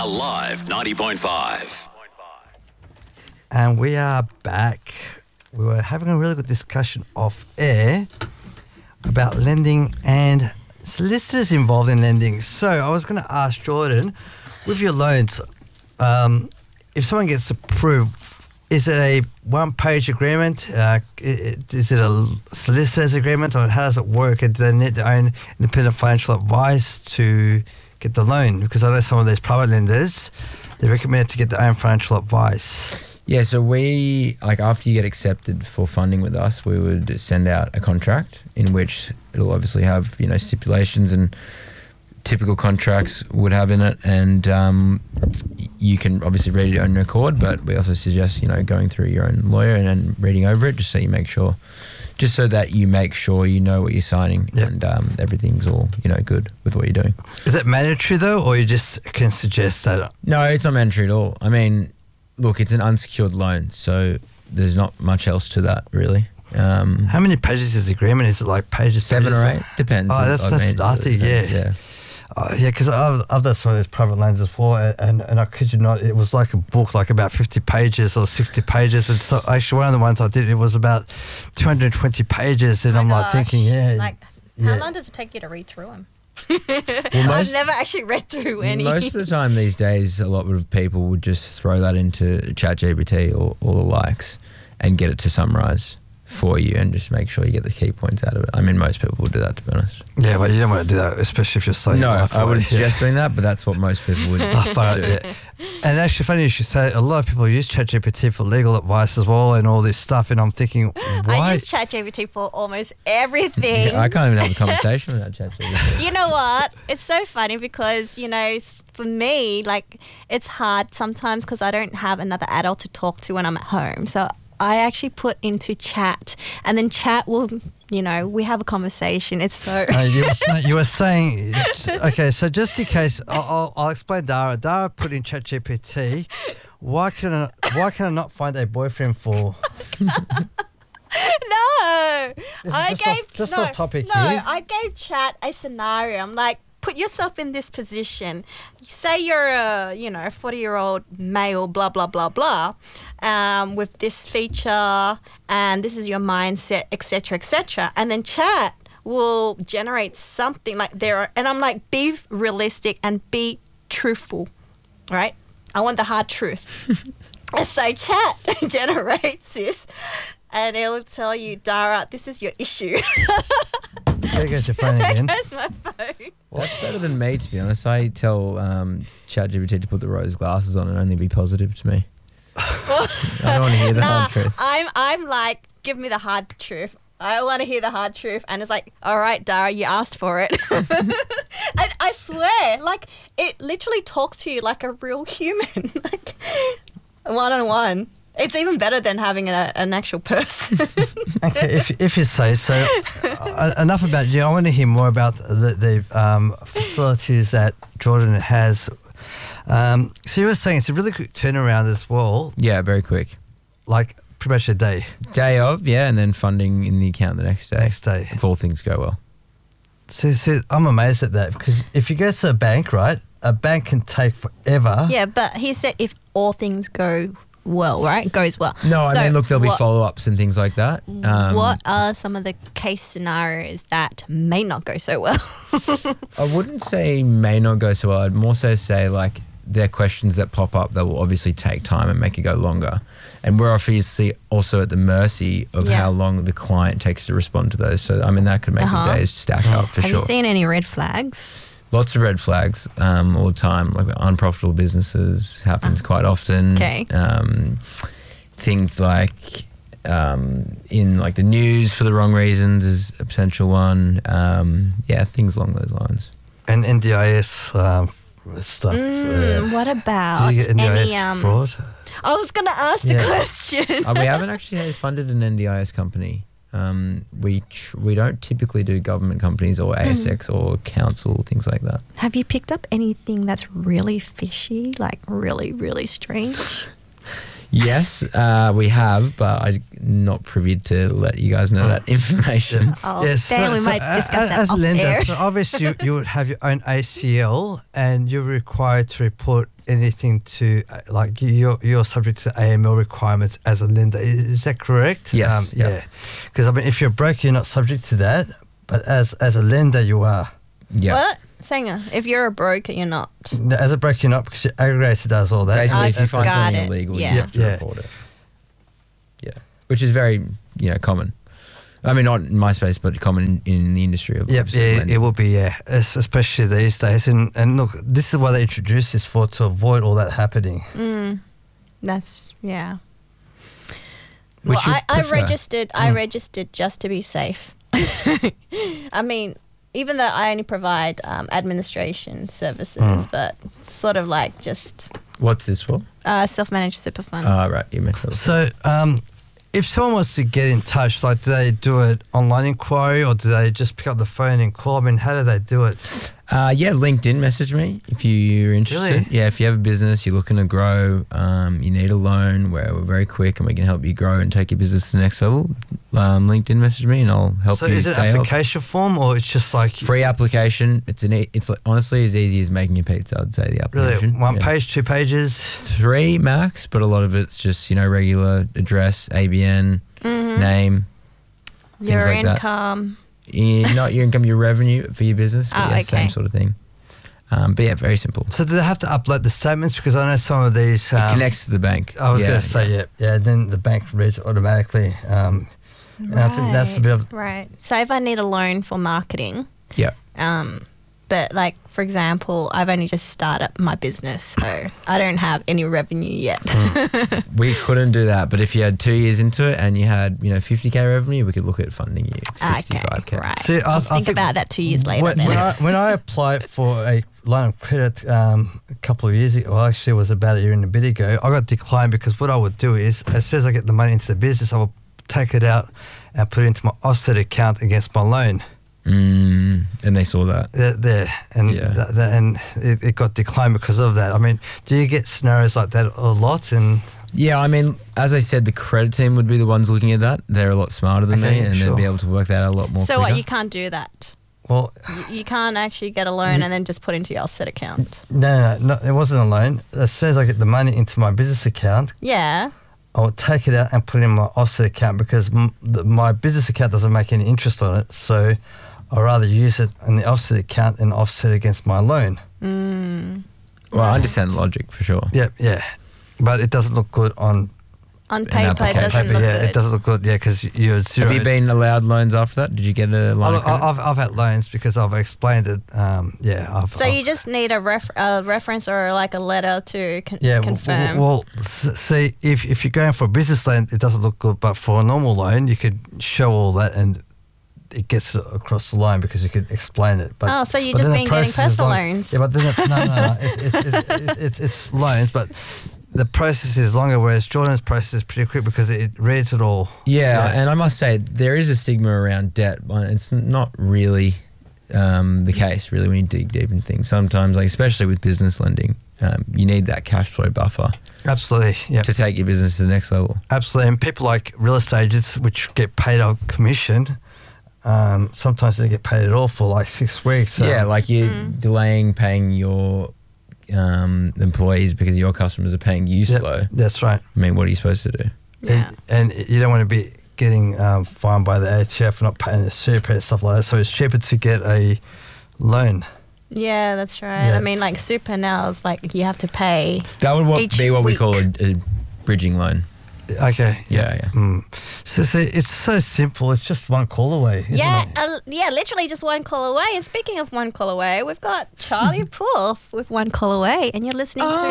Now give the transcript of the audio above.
Alive 90.5. And we are back. We were having a really good discussion off air about lending and solicitors involved in lending. So I was going to ask Jordan, with your loans, if someone gets approved, is it a one-page agreement? Is it a solicitor's agreement, or how does it work? Do they need their own independent financial advice to get the loan? Because I know some of these private lenders, they recommend to get their own financial advice. Yeah, so we, after you get accepted for funding with us, we would send out a contract in which it'll obviously have, stipulations and typical contracts would have in it. And you can obviously read it on record, but we also suggest, going through your own lawyer and reading over it just so that you make sure you know what you're signing. Yep. And everything's all, good with what you're doing. Is it mandatory though, or you just can suggest that? No, it's not mandatory at all. I mean, look, it's an unsecured loan, so there's not much else to that, really. How many pages is the agreement? Is it like pages? 7 or 8? Depends. Oh, that's I think, yeah. Yeah, because I've done some of those private loans as well, and I kid you not, it was like a book, like about 50 pages or 60 pages. And so actually one of the ones I did, it was about 220 pages, and thinking, how long does it take you to read through them? I've never actually read through any. Most of the time these days, a lot of people would just throw that into ChatGPT or the likes and get it to summarise for you and just make sure you get the key points out of it. I mean, most people would do that, to be honest. Yeah, but you don't want to do that, especially if you're so... No, I wouldn't suggest doing that, but that's what most people would do. Yeah. And actually, funny you should say, a lot of people use ChatGPT for legal advice as well and all this stuff, and I'm thinking, why... I use ChatGPT for almost everything. Yeah, I can't even have a conversation without ChatGPT. You know what? It's so funny because, for me, it's hard sometimes because I don't have another adult to talk to when I'm at home. So I actually put into chat, and then chat will, we have a conversation. It's so... you were saying... Okay, so just in case, I'll explain Dara. Dara put in ChatGPT, why can I not find a boyfriend for... No, off topic no, here. I gave chat a scenario. I'm like, put yourself in this position. Say you're a 40-year-old male, blah blah blah blah, with this feature, and this is your mindset, etc., etc. And then chat will generate something and I'm like, be realistic and be truthful, right? I want the hard truth. And so chat generates this. And it'll tell you, Dara, this is your issue. There goes your phone again. There goes my phone. Well, that's better than me, to be honest. I tell ChatGPT to put the rose glasses on and only be positive to me. I don't want to hear the hard truth. I'm like, give me the hard truth. I want to hear the hard truth. And it's like, all right, Dara, you asked for it. And I swear, it literally talks to you like a real human, one-on-one. It's even better than having an actual person. Okay, if you say so. Enough about you. I want to hear more about the facilities that Jordan has. So you were saying it's a really quick turnaround as well. Yeah, very quick. Pretty much a day. Day of, yeah, and then funding in the account the next day. If all things go well. So I'm amazed at that, because if you go to a bank, right, a bank can take forever. Yeah, but he said if all things go well, right? Goes well. No, I mean, look, there'll be follow-ups and things like that. What are some of the case scenarios that may not go so well? I wouldn't say may not go so well. I'd more so say, there are questions that pop up that will obviously take time and make it go longer. And we're obviously also at the mercy of how long the client takes to respond to those. So, I mean, that could make the days stack up for sure. Have you seen any red flags? Lots of red flags all the time. Unprofitable businesses happens quite often. Okay. Things in the news for the wrong reasons is a potential one. Things along those lines. And NDIS stuff. What about do you get NDIS fraud? I was going to ask the question. We haven't actually funded an NDIS company. We don't typically do government companies or ASX or council, things like that. Have you picked up anything that's really fishy, really, really strange? Yes, we have, but I'm not privy to let you guys know that information. Oh, yes, Dan, we might discuss that off air. So obviously you would have your own ACL and you're required to report anything to like you're subject to AML requirements as a lender. Is that correct? Yes. Yeah. Because I mean, if you're a broker, you're not subject to that, but as a lender, you are. Yeah. What? Sanger, if you're a broker, you're not. No, as a broker, you're not because your aggregator does all that. Basically, if you find got something it. illegal, Yeah. you have to Yeah. report it. Yeah, which is very common. I mean, not in my space, but common in the industry of Yep, obviously yeah, lending. it will be, yeah, especially these days. And look, this is why they introduced this for, to avoid all that happening. That's yeah. Which Well, you I prefer? registered just to be safe. I mean, even though I only provide administration services, but sort of like just What's this for? self-managed super funds. Right, you mentioned. So, if someone wants to get in touch, like, do they do it online inquiry or do they just pick up the phone and call? I mean, how do they do it? Yeah, LinkedIn message me if you're interested. Really? Yeah, if you have a business, you're looking to grow, you need a loan where we're very quick and we can help you grow and take your business to the next level, LinkedIn message me and I'll help So you. is it an day of. application form or it's just like Free application. It's like, honestly as easy as making a pizza, I'd say, the really application. one Yeah. page, 2 pages? 3 max, but a lot of it's just, regular address, ABN, name, Your things like that. income. not your income, your revenue for your business. But Oh, yeah, okay. same sort of thing. But yeah, very simple. So do they have to upload the statements? Because I know some of these... It connects to the bank. I was Yeah, going to say, yeah, then the bank reads it automatically. And I think that's a bit of... Right. So if I need a loan for marketing, Yeah. but like for example, I've only just started my business, so I don't have any revenue yet. We couldn't do that, but if you had 2 years into it and you had 50k revenue, we could look at funding you 65k. Okay, right. See, I I'll think think about that 2 years later. When, then. when I applied for a line of credit a couple of years ago, well, actually it was about a year and a bit ago, I got declined because what I would do is, as soon as I get the money into the business, I would take it out and put it into my offset account against my loan. And they saw that. There, and Yeah. and it got declined because of that. I mean, do you get scenarios like that a lot? And Yeah, I mean, as I said, the credit team would be the ones looking at that. They're a lot smarter than Okay, me, and sure. they'd be able to work that out a lot more So quicker. what? You can't do that. well, You can't actually get a loan and then just put into your offset account. no, it wasn't a loan. As soon as I get the money into my business account, Yeah. I would take it out and put it in my offset account because my business account doesn't make any interest on it. So I'd rather use it in the offset account and offset against my loan. Well, I understand the logic for sure. Yeah. But it doesn't look good on On paper, it application. doesn't paper. look Yeah, good. it doesn't look good. Yeah, because you're zero. Have you been allowed loans after that? Did you get a line of credit? I've had loans because I've explained it. So you just need a reference or like a letter to confirm. Well, see, if you're going for a business loan, it doesn't look good. But for a normal loan, you could show all that and it gets across the line because you could explain it. But Oh, so you've but just then the been getting process is personal long. loans. Yeah, but then no. It's loans, but the process is longer. Whereas Jordan's process is pretty quick because it reads it all. Yeah, and I must say there is a stigma around debt, but it's not really the case. Really, when you dig deep into things, sometimes, like especially with business lending, you need that cash flow buffer Absolutely. Yeah. to take your business to the next level. Absolutely. And people like real estate agents, which get paid on commission, sometimes they get paid at all for like 6 weeks. So Yeah, like you're delaying paying your employees because your customers are paying you Yep, slow. that's right. I mean, what are you supposed to do? Yeah. And you don't want to be getting fined by the AHF for not paying the super and stuff like that. So it's cheaper to get a loan. Yeah, that's right. Yeah. I mean, like super now is like you have to pay. That would Each be what we week. call a bridging loan. Okay. Yeah. So see, it's so simple. It's just one call away. Isn't Yeah, it? literally just one call away. And speaking of one call away, we've got Charlie Poof with one call away, and you're listening to